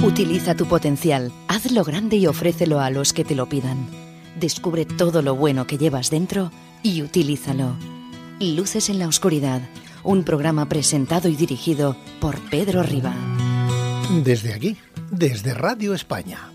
Utiliza tu potencial, hazlo grande y ofrécelo a los que te lo pidan. Descubre todo lo bueno que llevas dentro y utilízalo. Luces en la oscuridad, un programa presentado y dirigido por Pedro Riba. Desde aquí, desde Radio España.